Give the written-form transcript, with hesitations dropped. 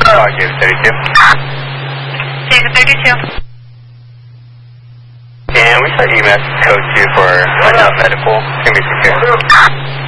Jacob 32. Jacob 32. And we start EMS code 2 for enough medical.